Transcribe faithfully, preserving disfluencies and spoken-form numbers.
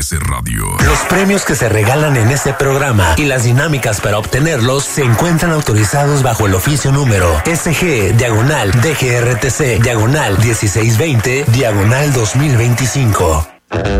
S Radio. Los premios que se regalan en este programa y las dinámicas para obtenerlos se encuentran autorizados bajo el oficio número S G, diagonal, D G R T C, diagonal dieciséis veinte, diagonal dos mil veinticinco.